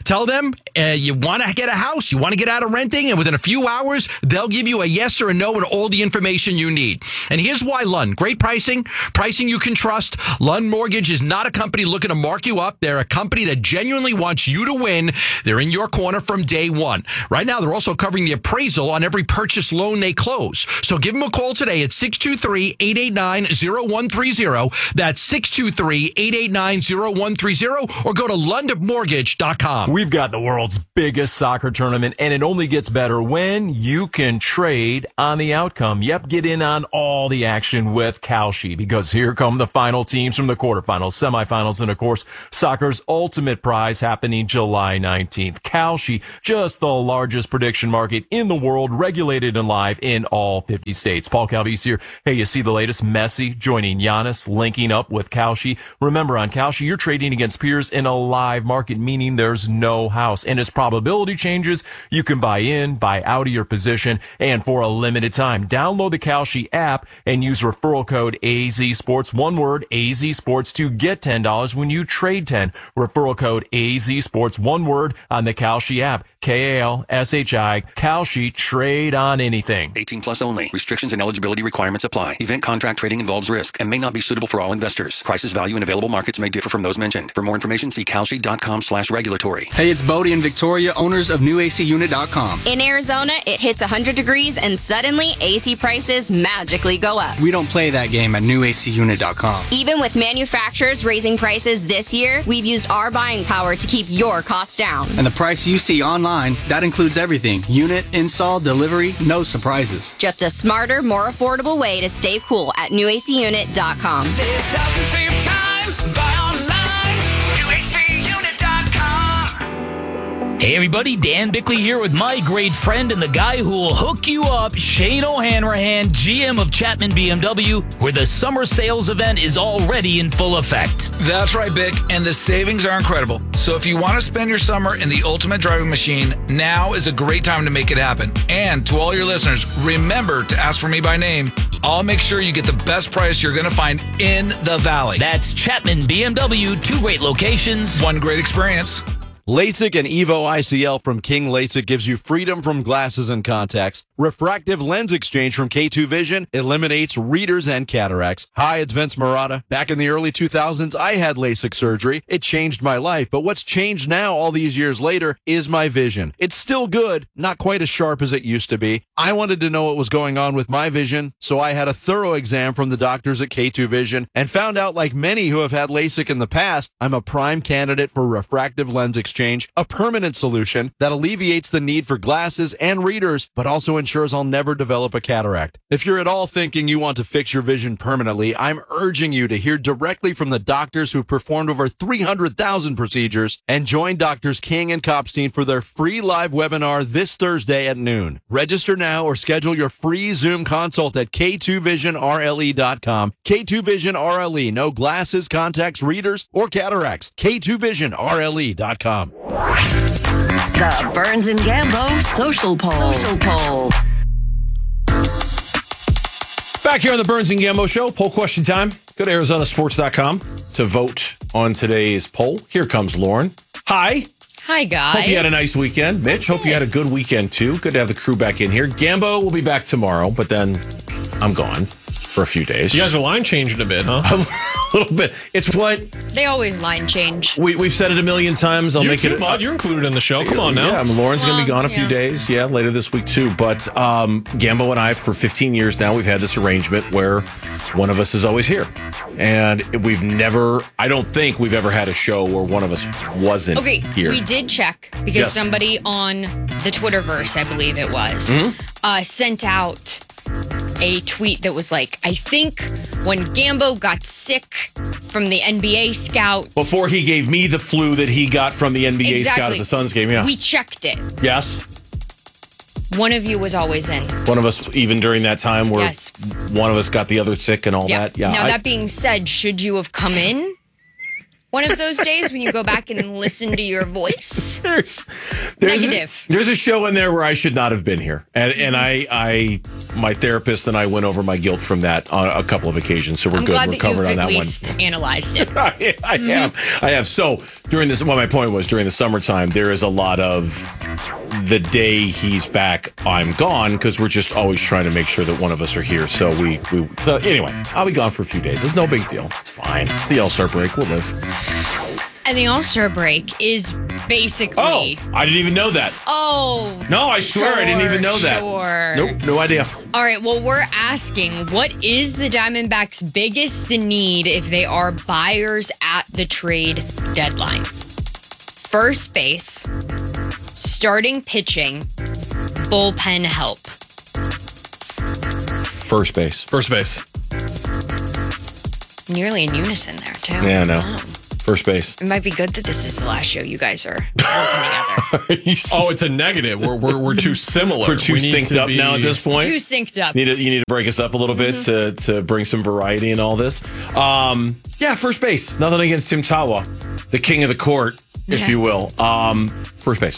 Tell them uh, you want to get a house, you want to get out of renting, and within a few hours, they'll give you a yes or a no and all the information you need. And here's why Lund. Great pricing, pricing you can trust. Lund Mortgage is not a company looking to mark you up. They're a company that genuinely wants you to win. They're in your corner from day one. Right now, they're also covering the appraisal on every purchase loan they close. So give them a call today at six two three, eight eight nine, zero one three zero. That's six two three, eight eight nine, zero one three zero, or go to lund mortgage dot com. We've got the world's biggest soccer tournament, and it only gets better when you can trade on the outcome. Yep, get in on all the action with Kalshi, because here come the final teams from the quarterfinals, semifinals, and of course, soccer's ultimate prize happening July nineteenth. Kalshi, just the largest prediction market in the world, regulated and live in all fifty states. Paul Calvise here. Hey, you see the latest? Messi joining Giannis, linking up with Kalshi. Remember, on Kalshi, you're trading against peers in a live market, meaning there's no house. And as probability changes, you can buy in, buy out of your position, and for a limited time, download the Kalshi app and use referral code A Z Sports, one word, A Z Sports, to get ten dollars when you trade ten. Referral code A Z Sports, one word, on the Kalshi app. K A L S H I, Kalshi, trade on anything. eighteen plus only. Restrictions and eligibility requirements apply. Event contract trading involves risk and may not be suitable for all investors. Prices, value, and available markets may differ from those mentioned. For more information, see kalshi.com slash regulatory. Hey, it's Bodie and Victoria, owners of new A C unit dot com. In Arizona, it hits one hundred degrees and suddenly A C prices magically go up. We don't play that game at new A C unit dot com. Even with manufacturers raising prices this year, we've used our buying power to keep your costs down. And the price you see online, that includes everything. Unit, install, delivery, no surprises. Just a smarter, more affordable way to stay cool at new A C unit dot com. Save thousands, save time, buy online, new A C unit dot com. Hey everybody, Dan Bickley here with my great friend and the guy who will hook you up, Shane O'Hanrahan, G M of Chapman B M W, where the summer sales event is already in full effect. That's right, Bick, and the savings are incredible. So if you want to spend your summer in the ultimate driving machine, now is a great time to make it happen. And to all your listeners, remember to ask for me by name. I'll make sure you get the best price you're going to find in the Valley. That's Chapman B M W, two great locations, one great experience. LASIK and EVO I C L from King LASIK gives you freedom from glasses and contacts. Refractive lens exchange from K two Vision eliminates readers and cataracts. Hi, it's Vince Marotta. Back in the early two thousands, I had LASIK surgery. It changed my life, but what's changed now all these years later is my vision. It's still good, not quite as sharp as it used to be. I wanted to know what was going on with my vision, so I had a thorough exam from the doctors at K two Vision and found out, like many who have had LASIK in the past, I'm a prime candidate for refractive lens exchange. Exchange, a permanent solution that alleviates the need for glasses and readers, but also ensures I'll never develop a cataract. If you're at all thinking you want to fix your vision permanently, I'm urging you to hear directly from the doctors who performed over three hundred thousand procedures and join Doctors King and Kopstein for their free live webinar this Thursday at noon. Register now or schedule your free Zoom consult at K two vision R L E dot com. K two Vision R L E, no glasses, contacts, readers, or cataracts. K two vision R L E dot com. The Burns and Gambo Social Poll. Social Poll. Back here on the Burns and Gambo Show, poll question time. Go to Arizona Sports dot com to vote on today's poll. Here comes Lauren. Hi. Hi, guys. Hope you had a nice weekend. Mitch, hope you had a good weekend, too. Good to have the crew back in here. Gambo will be back tomorrow, but then I'm gone for a few days. You guys are line changing a bit, huh? A little bit. It's what They always line change. we, we've said it a million times. I'll You make too, it. Bud. You're included in the show. Come on now. Yeah, I mean, Lauren's going to be Well, gone a few yeah. days. Yeah, later this week, too. But um, Gambo and I, for fifteen years now, we've had this arrangement where one of us is always here. And we've never, I don't think we've ever had a show where one of us wasn't Okay, here. we did check because Yes. somebody on the Twitterverse, I believe it was, Mhm. uh, sent out a tweet that was like, I think when Gambo got sick from the N B A scout. Before he gave me the flu that he got from the N B A scout Exactly. at the Suns game. Yeah. We checked it. yes. One of you was always in. One of us, even during that time where Yes. one of us got the other sick and all Yeah. that. Yeah. Now, I- that being said, should you have come in? one of those days when you go back and listen to your voice? There's, there's Negative. A, there's a show in there where I should not have been here, and and I, I, my therapist and I went over my guilt from that on a couple of occasions. So we're I'm good. glad We're that covered you've on at that least one. analyzed it. I, I Mhm. have, I have. So during this, well, my point was during the summertime, there is a lot of the day he's back, I'm gone because we're just always trying to make sure that one of us are here. So we, we. So anyway, I'll be gone for a few days. It's no big deal. It's fine. It's the All-Star break. We'll live. And the All-Star break is basically. Oh, I didn't even know that. Oh. No, I swear I didn't even know that. Sure. Nope, no idea. All right, well, we're asking, what is the Diamondbacks' biggest need if they are buyers at the trade deadline? First base, starting pitching, bullpen help. First base. First base. Nearly in unison there, too. Yeah, I know. Wow. First base. It might be good that this is the last show you guys are working together. Oh, it's a negative. We're we're, we're too similar. We're too We need synced to up be- now at this point. Too synced up. Need to, you need to break us up a little bit to, to bring some variety in all this. Um, yeah, first base. Nothing against Tim Tawa, the king of the court, if Yeah. you will. Um, first base.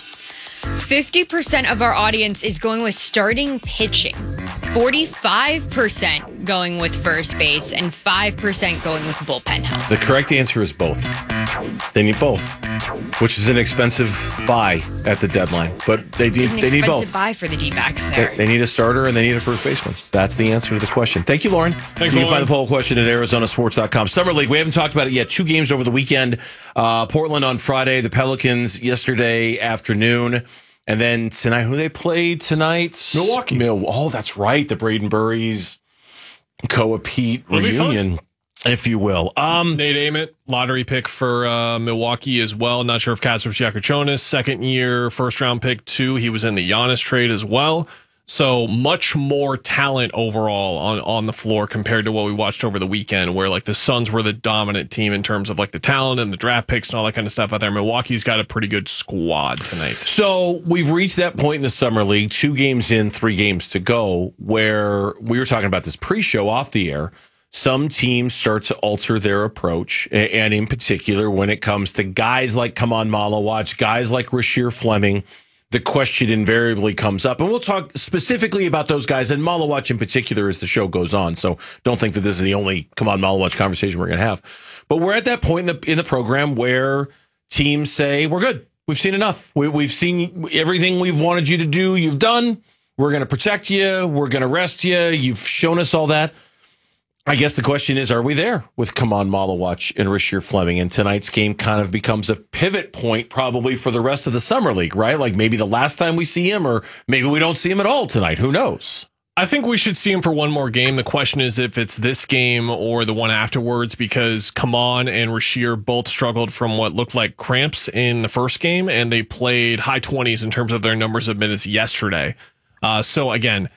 fifty percent of our audience is going with starting pitching, forty-five percent going with first base, and five percent going with bullpen help. The correct answer is both. They need both, which is an expensive buy at the deadline. But they need An they need expensive both. buy for the D-backs there. They, they need a starter and they need a first baseman. That's the answer to the question. Thank you, Lauren. Thanks, you can Lauren. find the poll question at Arizona Sports dot com. Summer League, we haven't talked about it yet. Two games over the weekend. Uh, Portland on Friday, the Pelicans yesterday afternoon. And then tonight, who they played tonight? Milwaukee. Mil- oh, that's right. The Braden Burries, Koa Pete It'll be fun. reunion, if you will. Um, Nate Ament, lottery pick for uh, Milwaukee as well. Not sure if Kasper Giacochonis, second year, first round pick too. He was in the Giannis trade as well. So much more talent overall on, on the floor compared to what we watched over the weekend, where like the Suns were the dominant team in terms of like the talent and the draft picks and all that kind of stuff out there. Milwaukee's got a pretty good squad tonight. So we've reached that point in the Summer League, two games in, three games to go, where we were talking about this pre-show off the air. Some teams start to alter their approach, a- and in particular, when it comes to guys like Kaman Malawach, guys like Rasheer Fleming, the question invariably comes up. And we'll talk specifically about those guys, and Malawach in particular as the show goes on. So don't think that this is the only Kaman Malawach conversation we're going to have. But we're at that point in the, in the program where teams say, we're good. We've seen enough. We, we've seen everything we've wanted you to do. You've done. We're going to protect you. We're going to rest you. You've shown us all that. I guess the question is, are we there with Kaman Malawach and Rasheer Fleming? And tonight's game kind of becomes a pivot point probably for the rest of the Summer League, right? Like maybe the last time we see him, or maybe we don't see him at all tonight. Who knows? I think we should see him for one more game. The question is if it's this game or the one afterwards, because Kaman and Rasheer both struggled from what looked like cramps in the first game, and they played high twenties in terms of their numbers of minutes yesterday. Uh, so again,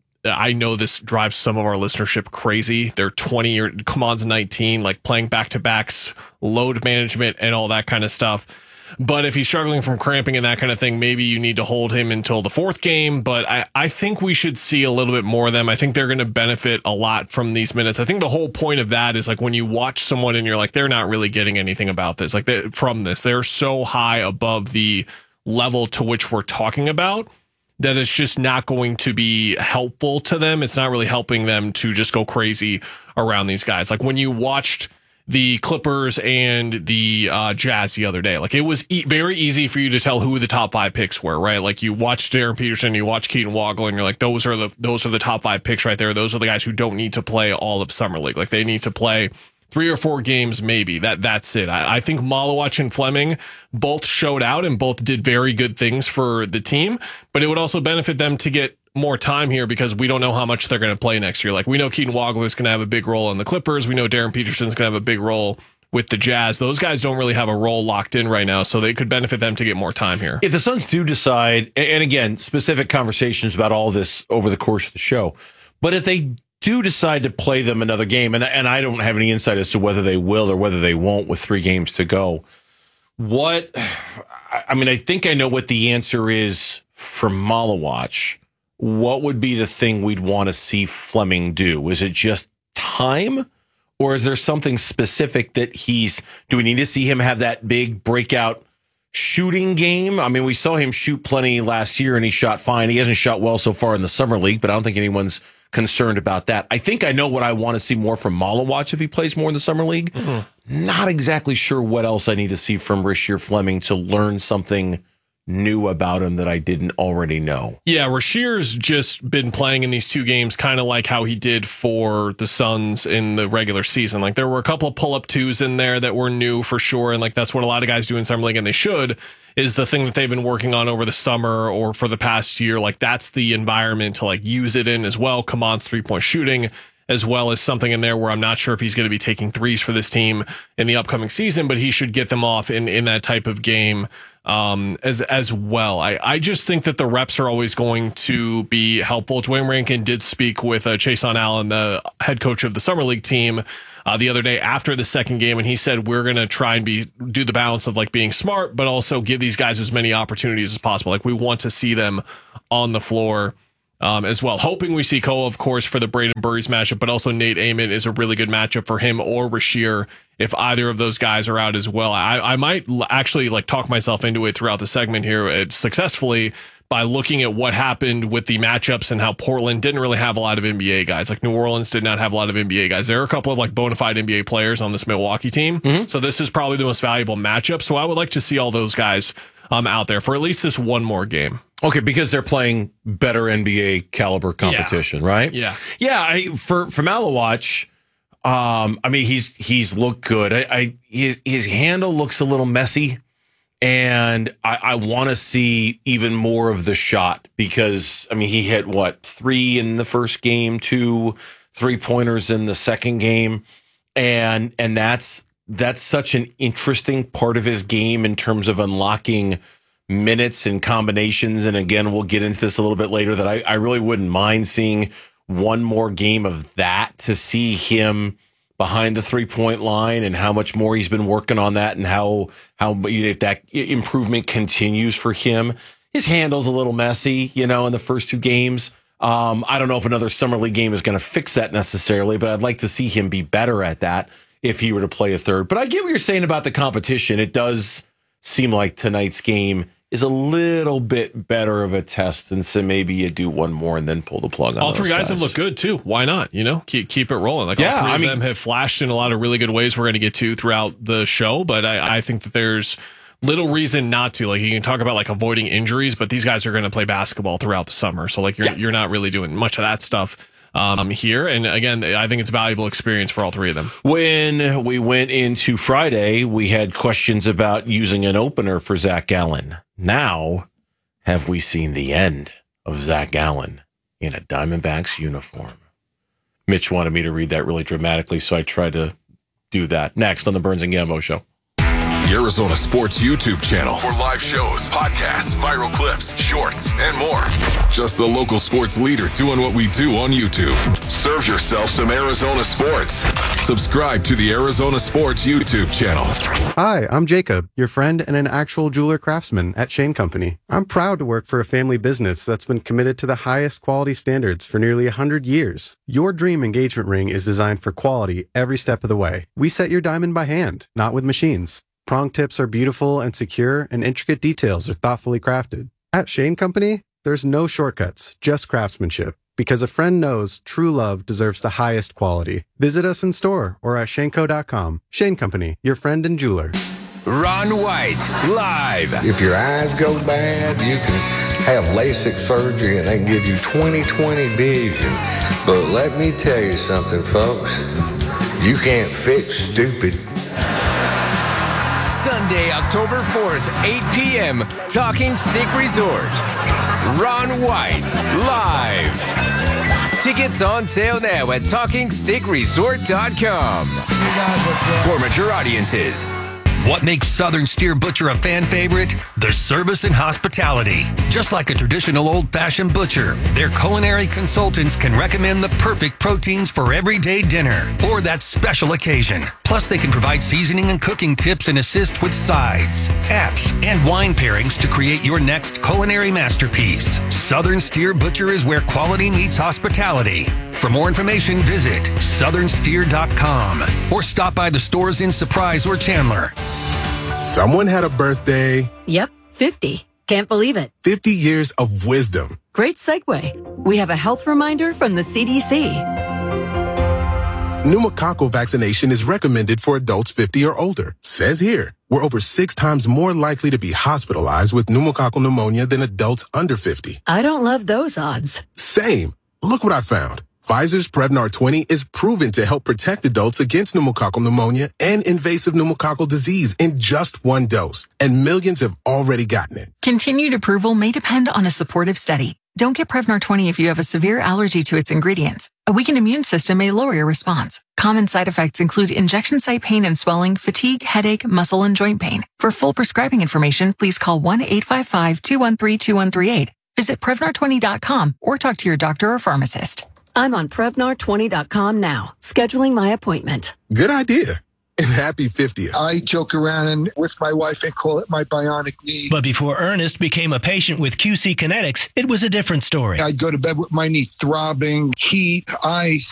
I know this drives some of our listenership crazy. They're twenty or Kaman's nineteen, like playing back to backs, load management, and all that kind of stuff. But if he's struggling from cramping and that kind of thing, maybe you need to hold him until the fourth game. But I, I think we should see a little bit more of them. I think they're going to benefit a lot from these minutes. I think the whole point of that is like when you watch someone and you're like, they're not really getting anything about this, like they, from this. They're so high above the level to which we're talking about that it's just not going to be helpful to them. It's not really helping them to just go crazy around these guys. Like when you watched the Clippers and the uh, Jazz the other day, like it was e- very easy for you to tell who the top five picks were, right? Like you watched Darren Peterson, you watched Keaton Waddle, and you're like, those are the those are the top five picks right there. Those are the guys who don't need to play all of Summer League. Like they need to play three or four games, maybe. That that's it. I, I think Malawach and Fleming both showed out and both did very good things for the team, but it would also benefit them to get more time here because we don't know how much they're going to play next year. Like we know Keaton Waddle is going to have a big role in the Clippers. We know Darren Peterson's going to have a big role with the Jazz. Those guys don't really have a role locked in right now, so they could benefit them to get more time here. If the Suns do decide, and again, specific conversations about all this over the course of the show, but if they do decide to play them another game, and, and I don't have any insight as to whether they will or whether they won't with three games to go, what, I mean, I think I know what the answer is for Malawach. What would be the thing we'd want to see Fleming do? Is it just time, Or is there something specific that he's, do we need to see him have that big breakout shooting game? I mean, we saw him shoot plenty last year and he shot fine. He hasn't shot well so far in the summer league, but I don't think anyone's concerned about that. I think I know what I want to see more from Malawach if he plays more in the summer league. Mm-hmm. Not exactly sure what else I need to see from Rasheer Fleming to learn something new about him that I didn't already know. Yeah, Rasheer's just been playing in these two games kind of like how he did for the Suns in the regular season. Like there were a couple of pull-up twos in there that were new for sure, and like that's what a lot of guys do in summer league, and they should, is the thing that they've been working on over the summer or for the past year. Like that's the environment to like use it in as well. Kaman's three-point shooting, as well as something in there where I'm not sure if he's going to be taking threes for this team in the upcoming season, but he should get them off in, in that type of game um, as as well. I, I just think that the reps are always going to be helpful. Dwayne Rankin did speak with uh, Chason Allen, the head coach of the Summer League team, uh, the other day after the second game, and he said we're going to try and be do the balance of like being smart, but also give these guys as many opportunities as possible. Like we want to see them on the floor Um, as well. Hoping we see Koa, of course, for the Braden Burries matchup, but also Nate Amon is a really good matchup for him or Rasheer if either of those guys are out as well. I, I might l- actually like talk myself into it throughout the segment here uh, successfully by looking at what happened with the matchups and how Portland didn't really have a lot of N B A guys. Like New Orleans did not have a lot of N B A guys. There are a couple of like bona fide N B A players on this Milwaukee team. Mm-hmm. So this is probably the most valuable matchup. So I would like to see all those guys um, out there for at least this one more game. Okay, because they're playing better N B A caliber competition, yeah. right? Yeah, yeah. I, for for Malawach, um, I mean he's he's looked good. I, I his his handle looks a little messy, and I, I want to see even more of the shot because I mean he hit what three in the first game, two three pointers in the second game, and and that's that's such an interesting part of his game in terms of unlocking minutes and combinations. And again, we'll get into this a little bit later that I, I really wouldn't mind seeing one more game of that to see him behind the three point line and how much more he's been working on that and how, how if that improvement continues for him. His handle's a little messy, you know, in the first two games. Um, I don't know if another Summer League game is going to fix that necessarily, but I'd like to see him be better at that if he were to play a third. But I get what you're saying about the competition. It does seem like tonight's game is a little bit better of a test, and so maybe you do one more and then pull the plug on all three those guys, guys have looked good too. Why not? You know, keep keep it rolling. Like yeah, all three I of mean, them have flashed in a lot of really good ways we're going to get to throughout the show, but I, I think that there's little reason not to. Like you can talk about like avoiding injuries, but these guys are going to play basketball throughout the summer, so like you're yeah. you're not really doing much of that stuff um, here. And again, I think it's valuable experience for all three of them. When we went into Friday, we had questions about using an opener for Zach Gallen. Now, have we seen the end of Zach Gallen in a Diamondbacks uniform? Mitch wanted me to read that really dramatically, so I tried to do that. Next on the Burns and Gambo Show. The Arizona Sports YouTube channel for live shows, podcasts, viral clips, shorts, and more. Just the local sports leader doing what we do on YouTube. Serve yourself some Arizona sports. Subscribe to the Arizona Sports YouTube channel. Hi, I'm Jacob, your friend and an actual jeweler craftsman at Shane Company. I'm proud to work for a family business that's been committed to the highest quality standards for nearly one hundred years. Your dream engagement ring is designed for quality every step of the way. We set your diamond by hand, not with machines. Prong tips are beautiful and secure, and intricate details are thoughtfully crafted. At Shane Company, there's no shortcuts, just craftsmanship. Because a friend knows true love deserves the highest quality. Visit us in store or at shaneco dot com. Shane Company, your friend and jeweler. Ron White, live. If your eyes go bad, you can have LASIK surgery and they can give you twenty twenty vision. But let me tell you something, folks. You can't fix stupid. Sunday, October fourth, eight p.m., Talking Stick Resort. Ron White, live. Tickets on sale now at talking stick resort dot com. For mature audiences. What makes Southern Steer Butcher a fan favorite? Their service and hospitality. Just like a traditional old-fashioned butcher, their culinary consultants can recommend the perfect proteins for everyday dinner or that special occasion. Plus, they can provide seasoning and cooking tips and assist with sides, apps, and wine pairings to create your next culinary masterpiece. Southern Steer Butcher is where quality meets hospitality. For more information, visit southern steer dot com or stop by the stores in Surprise or Chandler. Someone had a birthday. Yep, fifty. Can't believe it. fifty years of wisdom. Great segue. We have a health reminder from the C D C. Pneumococcal vaccination is recommended for adults fifty or older. Says here, we're over six times more likely to be hospitalized with pneumococcal pneumonia than adults under fifty. I don't love those odds. Same. Look what I found. Pfizer's Prevnar twenty is proven to help protect adults against pneumococcal pneumonia and invasive pneumococcal disease in just one dose, and millions have already gotten it. Continued approval may depend on a supportive study. Don't get Prevnar twenty if you have a severe allergy to its ingredients. A weakened immune system may lower your response. Common side effects include injection site pain and swelling, fatigue, headache, muscle, and joint pain. For full prescribing information, please call one eight five five, two one three, two one three eight. Visit Prevnar twenty dot com or talk to your doctor or pharmacist. I'm on Prevnar twenty dot com now, scheduling my appointment. Good idea. And happy fiftieth. I joke around and with my wife and call it my bionic knee. But before Ernest became a patient with Q C Kinetics, it was a different story. I'd go to bed with my knee throbbing, heat, ice.